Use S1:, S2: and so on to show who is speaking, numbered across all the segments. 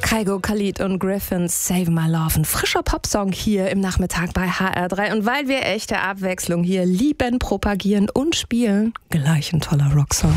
S1: Kygo, Khalid und Griffins Save My Love, ein frischer Popsong hier im Nachmittag bei HR3. Und weil wir echte Abwechslung hier lieben, propagieren und spielen, gleich ein toller Rocksong.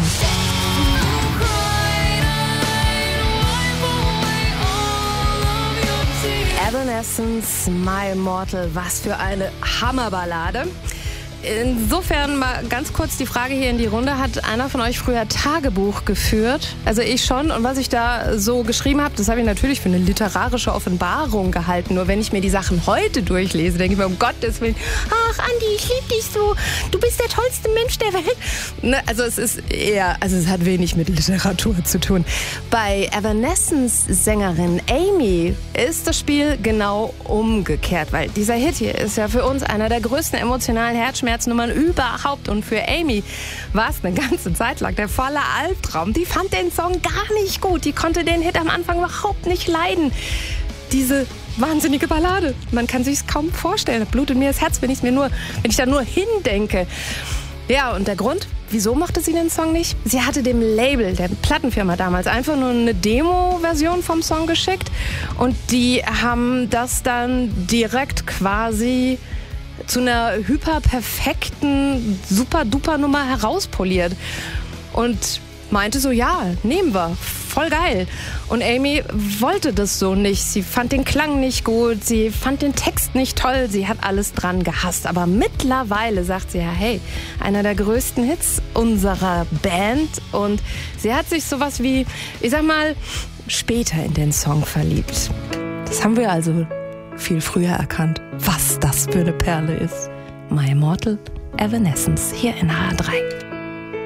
S1: Evanescence, My Immortal, was für eine Hammerballade. Insofern mal ganz kurz die Frage hier in die Runde. Hat einer von euch früher Tagebuch geführt? Also ich schon. Und was ich da so geschrieben habe, das habe ich natürlich für eine literarische Offenbarung gehalten. Nur wenn ich mir die Sachen heute durchlese, denke ich mir, um Gottes Willen, ach Andi, ich liebe dich so. Du bist der tollste Mensch der Welt. Ne, also es hat wenig mit Literatur zu tun. Bei Evanescence-Sängerin Amy ist das Spiel genau umgekehrt. Weil dieser Hit hier ist ja für uns einer der größten emotionalen Herzschmerzen überhaupt. Und für Amy war es eine ganze Zeit lang der volle Albtraum. Die fand den Song gar nicht gut. Die konnte den Hit am Anfang überhaupt nicht leiden. Diese wahnsinnige Ballade. Man kann sich's kaum vorstellen. Da blutet mir das Herz, wenn ich da nur hindenke. Ja, und der Grund? Wieso mochte sie den Song nicht? Sie hatte dem Label, der Plattenfirma damals, einfach nur eine Demo-Version vom Song geschickt. Und die haben das dann direkt quasi zu einer hyperperfekten, super-duper-Nummer herauspoliert. Und meinte so, ja, nehmen wir, voll geil. Und Amy wollte das so nicht. Sie fand den Klang nicht gut, sie fand den Text nicht toll, sie hat alles dran gehasst. Aber mittlerweile sagt sie ja, hey, einer der größten Hits unserer Band. Und sie hat sich sowas wie, ich sag mal, später in den Song verliebt. Das haben wir also viel früher erkannt, was das für eine Perle ist. My Immortal, Evanescence, hier in HR3.